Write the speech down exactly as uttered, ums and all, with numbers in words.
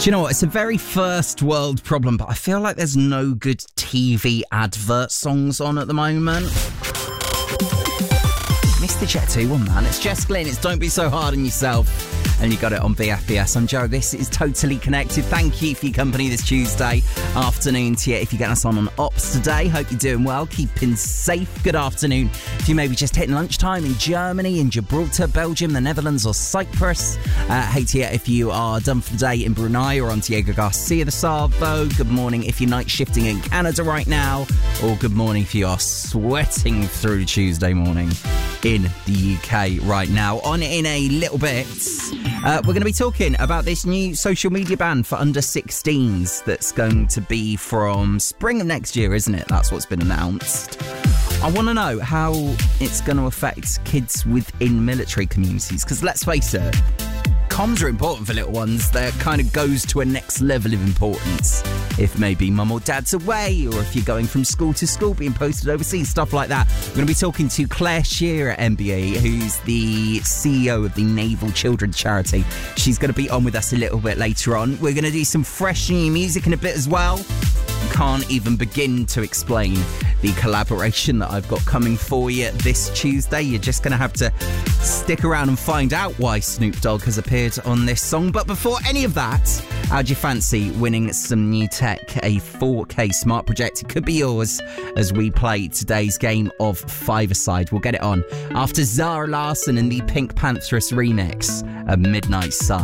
you know what? It's a very first world problem, but I feel like there's no good T V advert songs on at the moment. Missed the Jet two one, man. It's Jess Glynn. It's Don't Be So Hard on Yourself. And you got it on B F B S. I'm Joe. This is Totally Connected. Thank you for your company this Tuesday afternoon to you. If you're getting us on on Ops today, hope you're doing well, keeping safe. Good afternoon. If you maybe just hitting lunchtime in Germany, in Gibraltar, Belgium, the Netherlands or Cyprus. Uh, hey to you if you are done for the day in Brunei or on Diego Garcia de Salvo. Good morning if you're night shifting in Canada right now. Or good morning if you are sweating through Tuesday morning in the U K right now. On in a little bit, uh, we're going to be talking about this new social media ban for under sixteens that's going to be from spring of next year, isn't it? That's what's been announced. I want to know how it's going to affect kids within military communities, because let's face it, comms are important for little ones. That kind of goes to a next level of importance if maybe mum or dad's away, or if you're going from school to school, being posted overseas, stuff like that. We're going to be talking to Claire Shearer at M B E, who's the C E O of the Naval Children's Charity. She's going to be on with us a little bit later on. We're going to do some fresh new music in a bit as well. Can't even begin to explain the collaboration that I've got coming for you this Tuesday. You're just going to have to stick around and find out why Snoop Dogg has appeared on this song. But before any of that, how'd you fancy winning some new tech? A four K smart projector could be yours as we play today's game of Five-A-Side. We'll get it on after Zara Larsson and the Pink Pantheress remix of Midnight Sun.